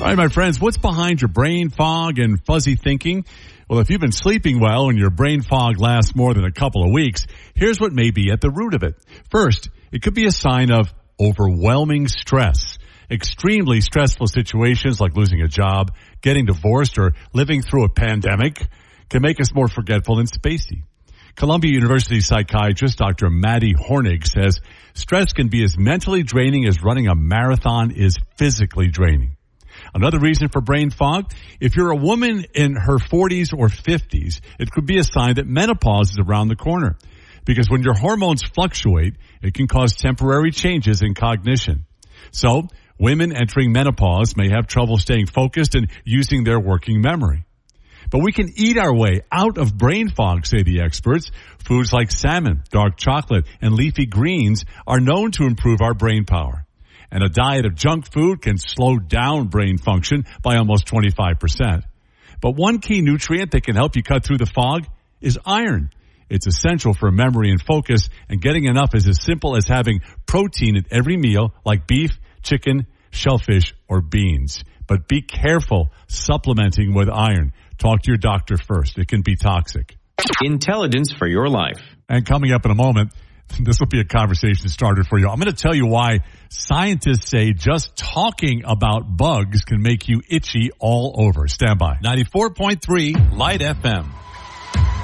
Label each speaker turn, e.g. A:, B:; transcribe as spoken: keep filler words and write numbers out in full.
A: All right, my friends, what's behind your brain fog and fuzzy thinking? Well, if you've been sleeping well and your brain fog lasts more than a couple of weeks, here's what may be at the root of it. First, it could be a sign of overwhelming stress. Extremely stressful situations like losing a job, getting divorced, or living through a pandemic can make us more forgetful and spacey. Columbia University psychiatrist Doctor Maddie Hornig says stress can be as mentally draining as running a marathon is physically draining. Another reason for brain fog, if you're a woman in her forties or fifties, it could be a sign that menopause is around the corner. Because when your hormones fluctuate, it can cause temporary changes in cognition. So, women entering menopause may have trouble staying focused and using their working memory. But we can eat our way out of brain fog, say the experts. Foods like salmon, dark chocolate, and leafy greens are known to improve our brain power. And a diet of junk food can slow down brain function by almost twenty-five percent. But one key nutrient that can help you cut through the fog is iron. It's essential for memory and focus, and getting enough is as simple as having protein at every meal, like beef, chicken, shellfish, or beans. But be careful supplementing with iron. Talk to your doctor first. It can be toxic.
B: Intelligence for your life.
A: And coming up in a moment, this will be a conversation starter for you. I'm going to tell you why scientists say just talking about bugs can make you itchy all over. Stand by.
C: ninety-four point three Light F M.